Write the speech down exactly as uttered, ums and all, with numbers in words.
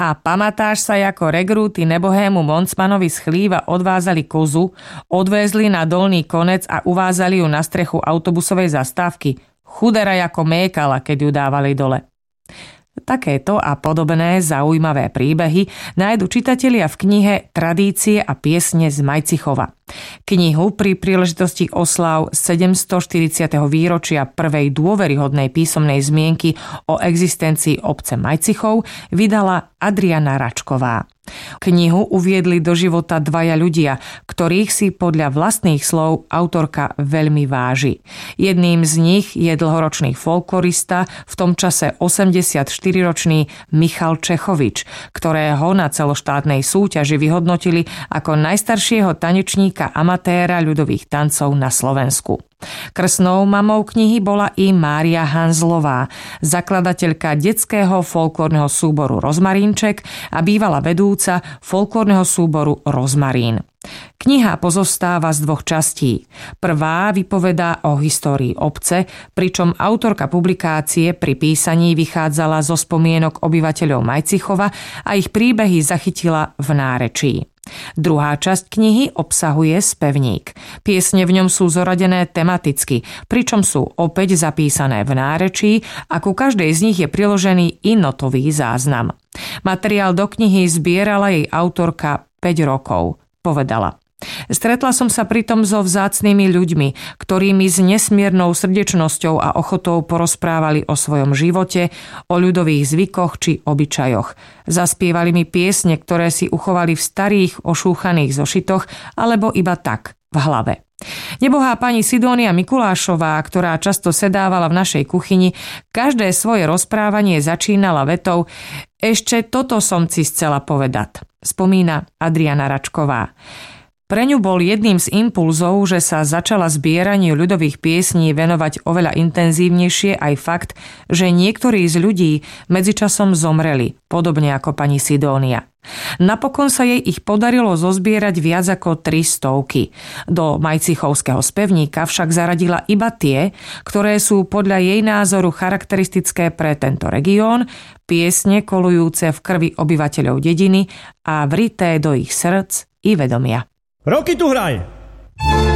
A pamatáš sa, ako regrúty nebohému Moncmanovi z chlíva odvázali kozu, odvezli na dolný konec a uvázali ju na strechu autobusovej zastávky. Chudera ako mékala, keď ju dávali dole. Takéto a podobné zaujímavé príbehy nájdu čitatelia v knihe Tradície a piesne z Majcichova. Knihu pri príležitosti osláv sedemstoštyridsiateho výročia prvej dôveryhodnej písomnej zmienky o existencii obce Majcichov vydala Adriana Račková. Knihu uviedli do života dvaja ľudia, ktorých si podľa vlastných slov autorka veľmi váži. Jedným z nich je dlhoročný folklorista, v tom čase osemdesiatštyriročný Michal Čechovič, ktorého na celoštátnej súťaži vyhodnotili ako najstaršieho tanečníka amatéra ľudových tancov na Slovensku. Krstnou mamou knihy bola i Mária Hanzlová, zakladateľka detského folklórneho súboru Rozmarínček a bývalá vedúca folklórneho súboru Rozmarín. Kniha pozostáva z dvoch častí. Prvá vypovedá o histórii obce, pričom autorka publikácie pri písaní vychádzala zo spomienok obyvateľov Majcichova a ich príbehy zachytila v nárečí. Druhá časť knihy obsahuje spevník. Piesne v ňom sú zoradené tematicky, pričom sú opäť zapísané v nárečí a ku každej z nich je priložený i notový záznam. Materiál do knihy zbierala jej autorka päť rokov. Povedala: Stretla som sa pritom so vzácnymi ľuďmi, ktorí mi s nesmiernou srdečnosťou a ochotou porozprávali o svojom živote, o ľudových zvykoch či obyčajoch. Zaspievali mi piesne, ktoré si uchovali v starých ošúchaných zošitoch alebo iba tak, v hlave. Nebohá pani Sidónia Mikulášová, ktorá často sedávala v našej kuchyni, každé svoje rozprávanie začínala vetou: Ešte toto som si chcela povedať, spomína Adriana Račková. Pre ňu bol jedným z impulzov, že sa začala zbieraniu ľudových piesní venovať oveľa intenzívnejšie aj fakt, že niektorí z ľudí medzičasom zomreli, podobne ako pani Sidónia. Napokon sa jej ich podarilo zozbierať viac ako tri stovky. Do Majcichovského spevníka však zaradila iba tie, ktoré sú podľa jej názoru charakteristické pre tento región, piesne kolujúce v krvi obyvateľov dediny a vrité do ich srdc i vedomia. Roky tu hraj!